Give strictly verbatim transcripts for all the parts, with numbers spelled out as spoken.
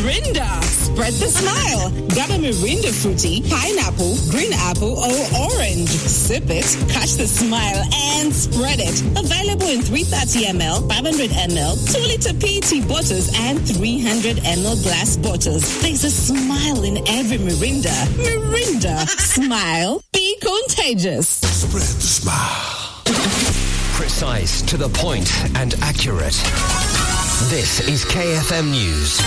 Mirinda. Spread the smile. Grab a Mirinda fruity, pineapple, green apple, or orange. Sip it, catch the smile, and spread it. Available in three hundred thirty milliliters, five hundred milliliters, two liter P E T bottles, and three hundred milliliter glass bottles. There's a smile in every Mirinda. Mirinda. Smile. Be contagious. Spread the smile. Precise, to the point, and accurate. This is K F M News.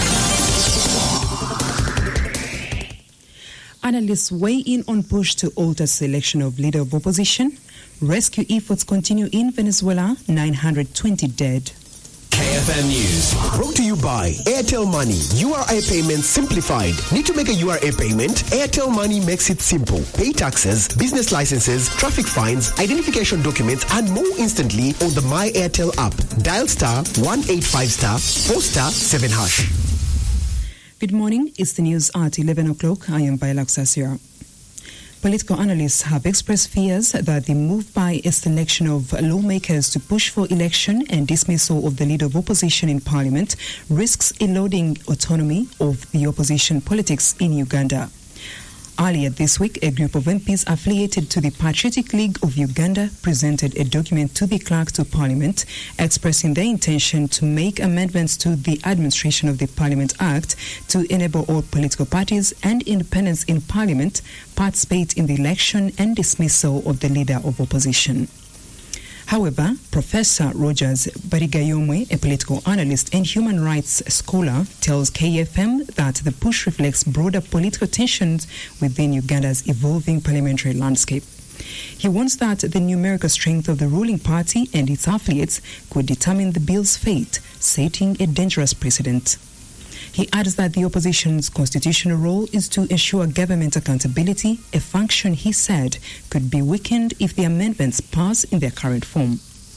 Analysts weigh in on push to alter selection of leader of opposition. Rescue efforts continue in Venezuela. nine hundred twenty dead. K F M News. Brought to you by Airtel Money. U R A payment simplified. Need to make a U R A payment? Airtel Money makes it simple. Pay taxes, business licenses, traffic fines, identification documents, and more instantly on the My Airtel app. Dial star one eight five star four star seven hash. Good morning. It's the news at eleven o'clock. I am Bailak Sasira. Political analysts have expressed fears that the move by a selection of lawmakers to push for election and dismissal of the leader of opposition in parliament risks eroding autonomy of the opposition politics in Uganda. Earlier this week, a group of M Ps affiliated to the Patriotic League of Uganda presented a document to the clerk to Parliament expressing their intention to make amendments to the Administration of the Parliament Act to enable all political parties and independents in Parliament participate in the election and dismissal of the leader of opposition. However, Professor Rogers Barigayomwe, a political analyst and human rights scholar, tells K F M that the push reflects broader political tensions within Uganda's evolving parliamentary landscape. He warns that the numerical strength of the ruling party and its affiliates could determine the bill's fate, setting a dangerous precedent. He adds that the opposition's constitutional role is to ensure government accountability, a function he said could be weakened if the amendments pass in their current form.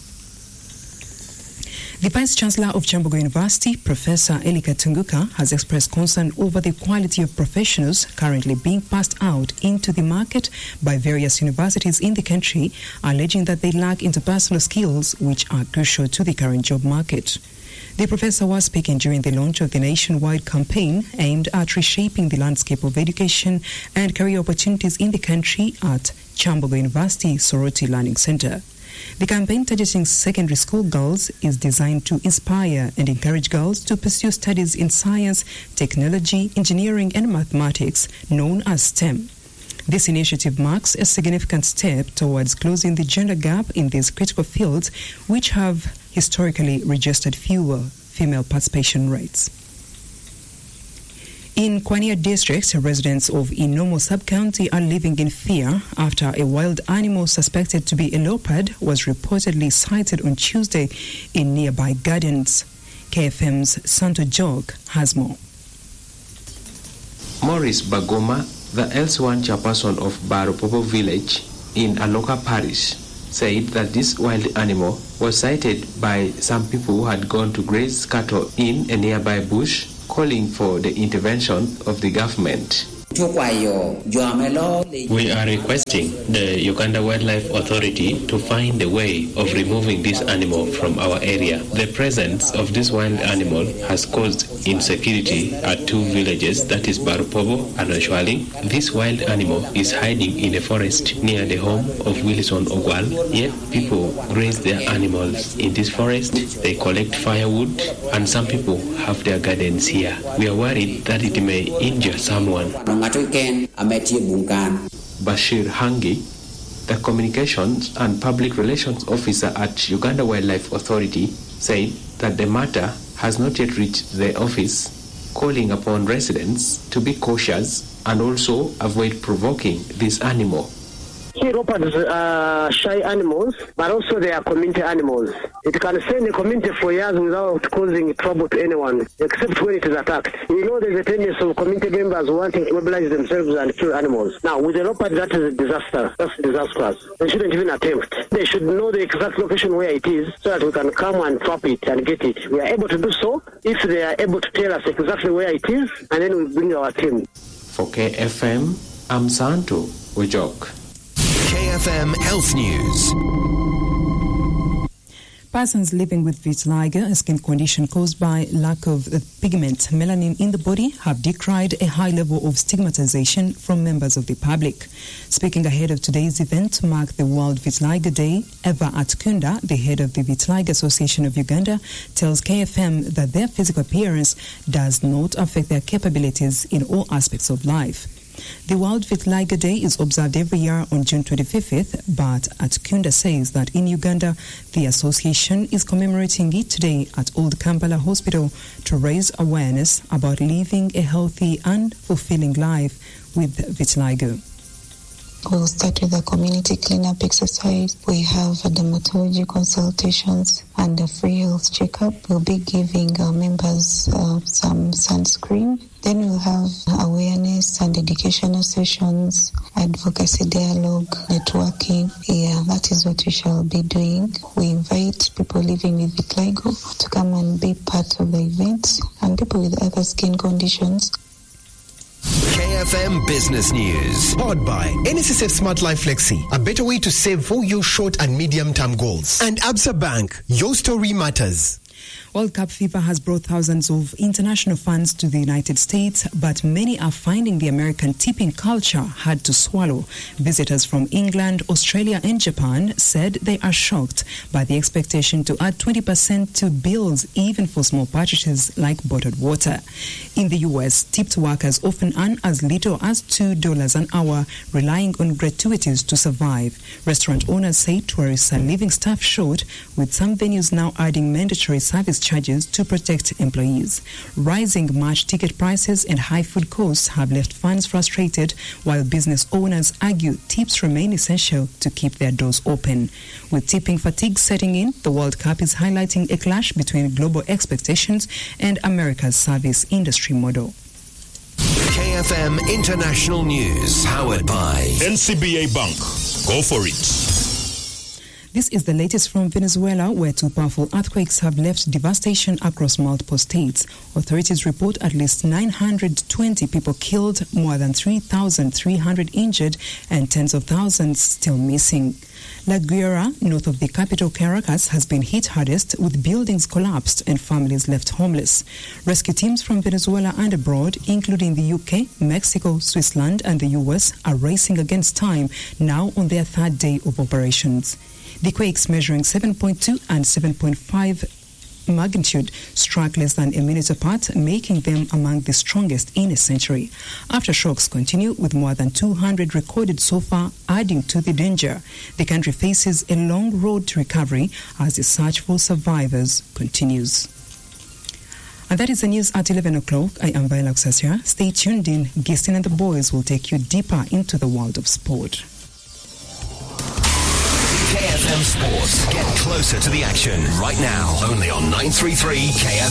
The Vice-Chancellor of Kyambogo University, Professor Elika Tunguka, has expressed concern over the quality of professionals currently being passed out into the market by various universities in the country, alleging that they lack interpersonal skills which are crucial to the current job market. The professor was speaking during the launch of the nationwide campaign aimed at reshaping the landscape of education and career opportunities in the country at Kyambogo University Soroti Learning Center. The campaign targeting secondary school girls is designed to inspire and encourage girls to pursue studies in science, technology, engineering, and mathematics, known as STEM. This initiative marks a significant step towards closing the gender gap in these critical fields, which have historically registered fewer female participation rates. In Kwania District, residents of Inomo Sub-County are living in fear after a wild animal suspected to be a leopard was reportedly sighted on Tuesday in nearby gardens. K F M's Santo Jog has more. Maurice Bagoma, the else one chairperson of Baropopo village in Aloka Parish, said that this wild animal was sighted by some people who had gone to graze cattle in a nearby bush, calling for the intervention of the government. We are requesting the Uganda Wildlife Authority to find a way of removing this animal from our area. The presence of this wild animal has caused insecurity at two villages, that is Barupobo and Oshwali. This wild animal is hiding in a forest near the home of Wilson Ogwal, yet people graze their animals in this forest. They collect firewood and some people have their gardens here. We are worried that it may injure someone. Bashir Hangi, the Communications and Public Relations Officer at Uganda Wildlife Authority, said that the matter has not yet reached the office, calling upon residents to be cautious and also avoid provoking this animal. Leopards are shy animals, but also they are community animals. It can stay in the community for years without causing trouble to anyone, except when it is attacked. We know there's a tendency of community members wanting to mobilize themselves and kill animals. Now, with the leopard, that is a disaster. That's disastrous. They shouldn't even attempt. They should know the exact location where it is so that we can come and trap it and get it. We are able to do so if they are able to tell us exactly where it is, and then we bring our team. For K F M, I'm Santo Ujok. K F M Health News. Persons living with vitiligo, a skin condition caused by lack of pigment melanin in the body, have decried a high level of stigmatization from members of the public. Speaking ahead of today's event to mark the World Vitiligo Day, Eva Atkunda, the head of the Vitiligo Association of Uganda, tells K F M that their physical appearance does not affect their capabilities in all aspects of life. The World Vitiligo Day is observed every year on June twenty-fifth, but Atkunda says that in Uganda, the association is commemorating it today at Old Kampala Hospital to raise awareness about living a healthy and fulfilling life with vitiligo. We'll start with a community cleanup exercise. We have a dermatology consultations and a free health checkup. We'll be giving our members uh, some sunscreen. Then we'll have awareness and educational sessions, advocacy dialogue, networking. Yeah, that is what we shall be doing. We invite people living with vitiligo to come and be part of the event, and people with other skin conditions. K F M Business News. Powered by N S S F Smart Life Flexi, a better way to save for your short and medium-term goals. And Absa Bank, your story matters. World Cup fever has brought thousands of international fans to the United States, but many are finding the American tipping culture hard to swallow. Visitors from England, Australia and Japan said they are shocked by the expectation to add twenty percent to bills even for small purchases like bottled water. In the U S, tipped workers often earn as little as two dollars an hour, relying on gratuities to survive. Restaurant owners say tourists are leaving staff short, with some venues now adding mandatory service charges to protect employees. Rising match ticket prices and high food costs have left fans frustrated, while business owners argue tips remain essential to keep their doors open. With tipping fatigue setting in, the World Cup is highlighting a clash between global expectations and America's service industry model. K F M International News, powered by N C B A Bank. Go for it. This is the latest from Venezuela, where two powerful earthquakes have left devastation across multiple states. Authorities report at least nine hundred twenty people killed, more than three thousand three hundred injured, and tens of thousands still missing. La Guaira, north of the capital Caracas, has been hit hardest, with buildings collapsed and families left homeless. Rescue teams from Venezuela and abroad, including the U K, Mexico, Switzerland and the U S, are racing against time, now on their third day of operations. The quakes, measuring seven point two and seven point five magnitude, struck less than a minute apart, making them among the strongest in a century. Aftershocks continue, with more than two hundred recorded so far, adding to the danger. The country faces a long road to recovery as the search for survivors continues. And that is the news at eleven o'clock. I am Viola Xasia. Stay tuned in. Gistin and the boys will take you deeper into the world of sport. K F M Sports. Get closer to the action right now. Only on nine thirty-three K F M.